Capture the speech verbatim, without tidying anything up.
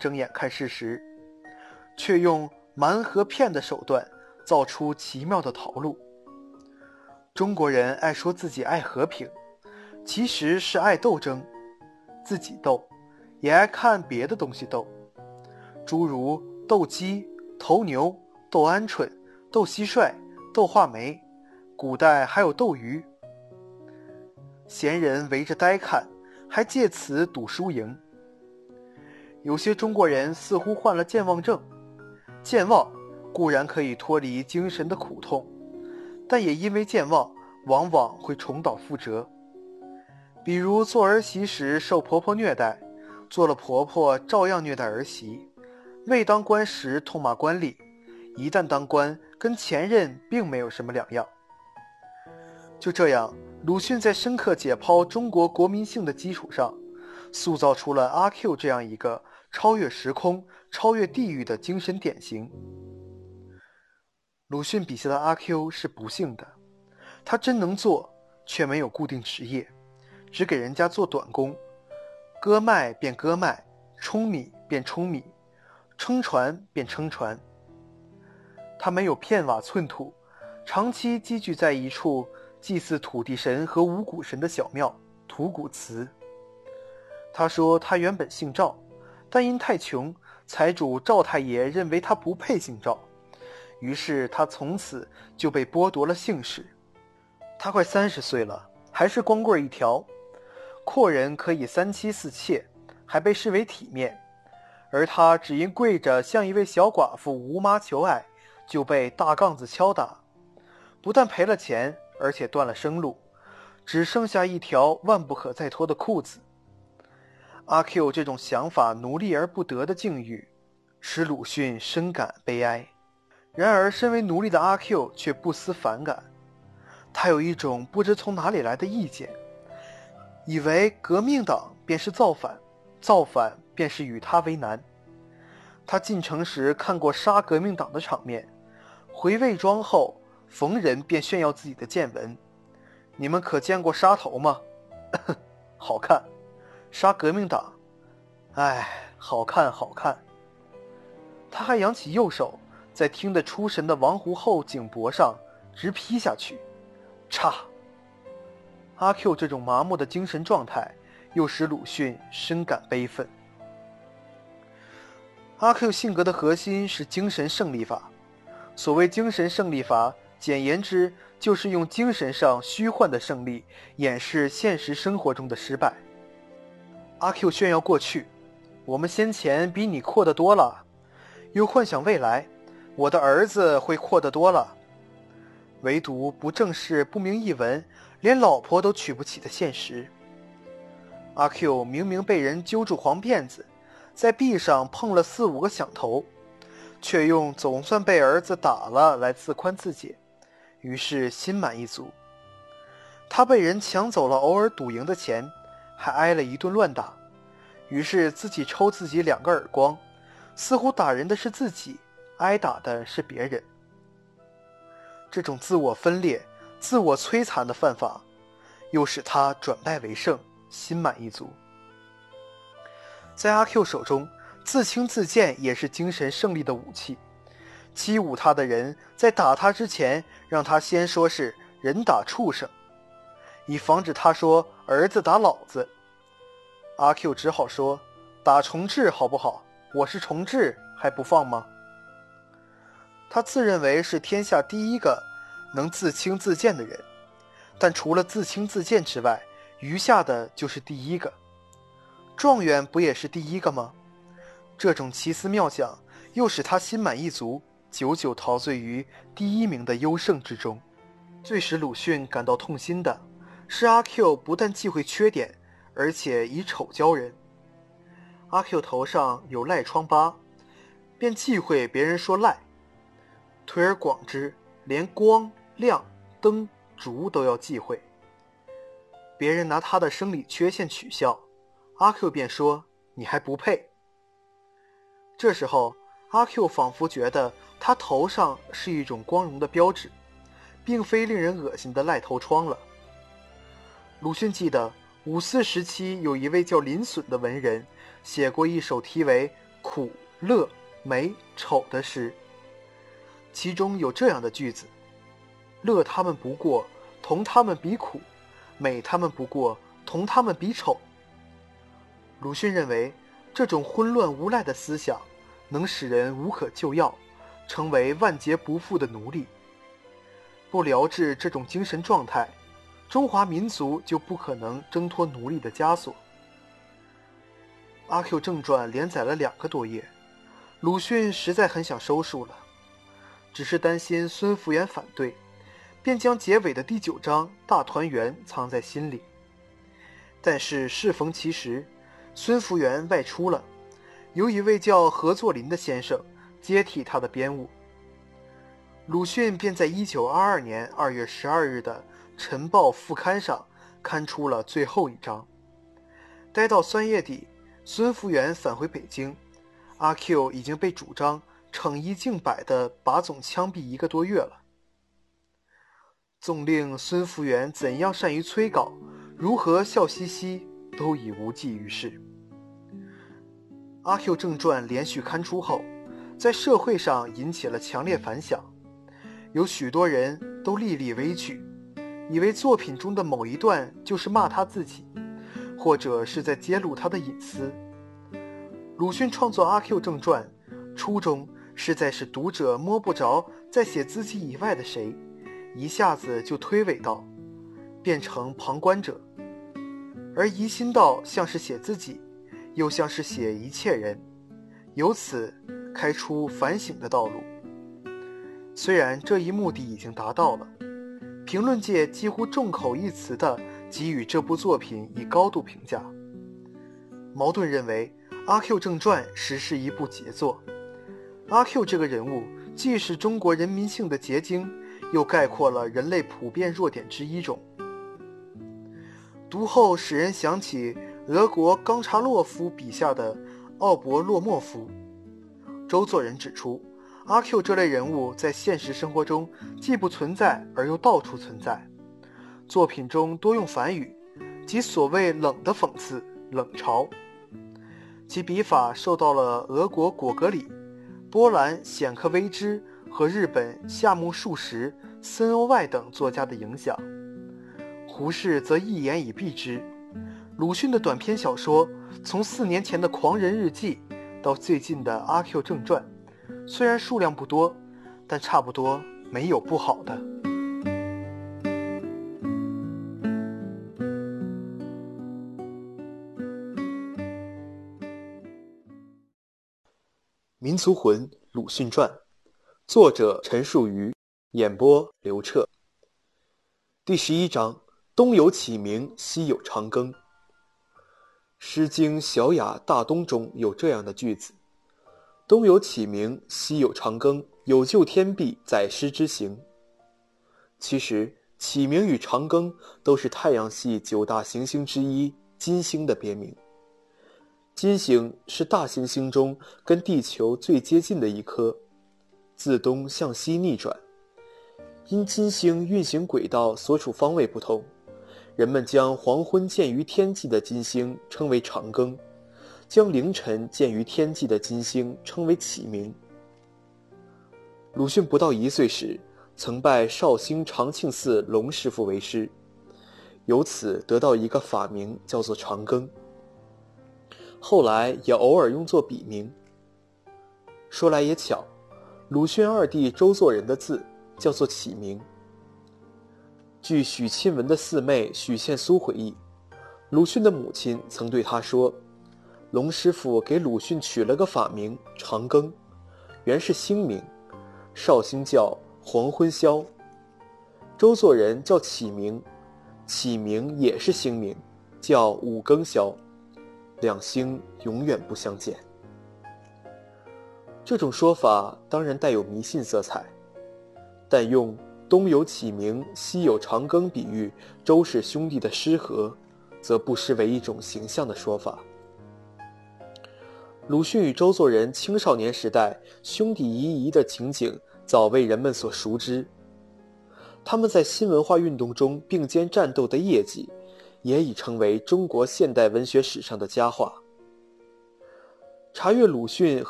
睁眼看事实，却用瞒和骗的手段造出奇妙的逃路。中国人爱说自己爱和平，其实是爱斗争，自己斗，也爱看别的东西斗，诸如斗鸡、头牛、斗鹌鹑、斗蟋蟀、斗画眉，古代还有斗鱼。闲人围着呆看，还借此赌输赢。有些中国人似乎患了健忘症，健忘固然可以脱离精神的苦痛，但也因为健忘往往会重蹈覆辙。比如做儿媳时受婆婆虐待，做了婆婆照样虐待儿媳，未当官时痛骂官吏，一旦当官跟前任并没有什么两样。就这样，鲁迅在深刻解剖中国国民性的基础上，塑造出了阿 Q 这样一个超越时空、超越地域的精神典型。鲁迅笔下的阿 Q 是不幸的，他真能做，却没有固定职业，只给人家做短工，割麦便割麦，舂米便舂米，撑船便撑船。他没有片瓦寸土，长期积聚在一处祭祀土地神和五谷神的小庙土谷祠。他说他原本姓赵，但因太穷，财主赵太爷认为他不配姓赵，于是他从此就被剥夺了姓氏。他快三十岁了，还是光棍一条，阔人可以三妻四妾，还被视为体面，而他只因跪着向一位小寡妇吴妈求爱，就被大杠子敲打，不但赔了钱，而且断了生路，只剩下一条万不可再脱的裤子。阿 Q 这种想法奴隶而不得的境遇，使鲁迅深感悲哀。然而身为奴隶的阿 Q 却不思反感，他有一种不知从哪里来的意见，以为革命党便是造反，造反便是与他为难。他进城时看过杀革命党的场面，回魏庄后逢人便炫耀自己的见闻。你们可见过杀头吗？好看。杀革命党，哎，好看好看。他还扬起右手，在听得出神的王胡后颈脖上直劈下去，嚓！阿 Q 这种麻木的精神状态，又使鲁迅深感悲愤。阿 Q 性格的核心是精神胜利法。所谓精神胜利法，简言之，就是用精神上虚幻的胜利掩饰现实生活中的失败。阿 Q 炫耀过去，我们先前比你阔得多了，又幻想未来，我的儿子会阔得多了。唯独不正视不明一文，连老婆都娶不起的现实。阿 Q 明明被人揪住黄辫子，在壁上碰了四五个响头，却用总算被儿子打了来自宽自解，于是心满意足。他被人抢走了偶尔赌赢的钱，还挨了一顿乱打，于是自己抽自己两个耳光，似乎打人的是自己，挨打的是别人。这种自我分裂、自我摧残的犯法，又使他转败为胜，心满意足。在阿 Q 手中，自轻自贱也是精神胜利的武器。欺侮他的人在打他之前，让他先说是人打畜生，以防止他说儿子打老子。阿 Q 只好说打重治好不好，我是重治还不放吗？他自认为是天下第一个能自轻自贱的人，但除了自轻自贱之外，余下的就是第一个。状元不也是第一个吗？这种奇思妙想又使他心满意足，久久陶醉于第一名的优胜之中。最使鲁迅感到痛心的是阿 Q 不但忌讳缺点，而且以丑教人。阿 Q 头上有赖疮疤，便忌讳别人说赖。推而广之，连光、亮、灯、烛都要忌讳。别人拿他的生理缺陷取笑，阿 Q 便说你还不配。这时候阿 Q 仿佛觉得他头上是一种光荣的标志，并非令人恶心的赖头疮了。鲁迅记得五四时期有一位叫林损的文人写过一首题为《 苦、乐、美、丑的诗，其中有这样的句子：乐他们不过，同他们比苦；美他们不过，同他们比丑。鲁迅认为，这种混乱无赖的思想能使人无可救药，成为万劫不复的奴隶。不疗治这种精神状态，中华民族就不可能挣脱奴隶的枷锁。《阿 Q 正传》连载了两个多月，鲁迅实在很想收束了，只是担心孙福元反对，便将结尾的第九章大团圆藏在心里。但是适逢其时，孙福元外出了，有一位叫何作霖的先生接替他的编务。鲁迅便在一九二二年二月十二日的《晨报》副刊上刊出了最后一章。待到三月底，孙福元返回北京，阿 Q 已经被主张惩一儆百的把总枪毙一个多月了。纵令孙福元怎样善于催稿，如何笑嘻嘻，都已无济于事。《阿 Q 正传》连续刊出后，在社会上引起了强烈反响，有许多人都历历微惧，以为作品中的某一段就是骂他自己，或者是在揭露他的隐私。鲁迅创作《阿 Q 正传》，初衷是在使读者摸不着在写自己以外的谁，一下子就推诿到，变成旁观者，而疑心到像是写自己，又像是写一切人，由此开出反省的道路。虽然这一目的已经达到了，评论界几乎众口一词地给予这部作品以高度评价。茅盾认为《阿 Q 正传》实是一部杰作。阿 Q 这个人物既是中国人民性的结晶，又概括了人类普遍弱点之一种。读后使人想起俄国冈察洛夫笔下的奥伯洛莫夫。周作人指出，阿 Q 这类人物在现实生活中既不存在而又到处存在，作品中多用反语，即所谓冷的讽刺、冷嘲。其笔法受到了俄国果戈里、波兰显克维兹和日本夏目漱石、森欧外等作家的影响。胡适则一言以蔽之，鲁迅的短篇小说从四年前的《狂人日记》到最近的《阿 Q 正传》，虽然数量不多，但差不多没有不好的。民族魂鲁迅传，作者陈树愚，演播刘彻。第十一章，东有启明，西有长庚。诗经小雅大东中有这样的句子：东有启明，西有长庚，有救天地，载师之行。其实启明与长庚都是太阳系九大行星之一金星的别名。金星是大行星中跟地球最接近的一颗，自东向西逆转。因金星运行轨道所处方位不同，人们将黄昏见于天际的金星称为长庚，将凌晨见于天际的金星称为启明。鲁迅不到一岁时，曾拜绍兴长庆寺龙师傅为师，由此得到一个法名叫做长庚，后来也偶尔用作笔名。说来也巧，鲁迅二弟周作人的字叫做启明。据许亲文的四妹许宪苏回忆，鲁迅的母亲曾对他说，龙师傅给鲁迅取了个法名长庚，原是星名，绍兴叫黄昏宵，周作人叫启明，启明也是星名，叫五更宵，两星永远不相见。这种说法当然带有迷信色彩，但用东有启明，西有长庚比喻周氏兄弟的失和，则不失为一种形象的说法。鲁迅与周作人青少年时代兄弟谊谊的情景早为人们所熟知，他们在新文化运动中并肩战斗的业绩也已成为中国现代文学史上的佳话。 查阅鲁迅